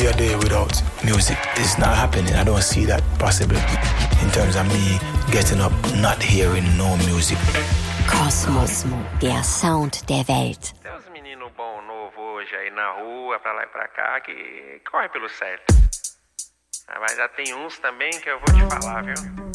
a day without music. It's not happening. I don't see that possibility in terms of me getting up, not hearing no music. Kosmos, der Sound der Welt. Tem uns meninos bom novo hoje aí na rua, pra lá e pra cá, que corre pelo certo. Mas já tem uns também que eu vou te falar, viu?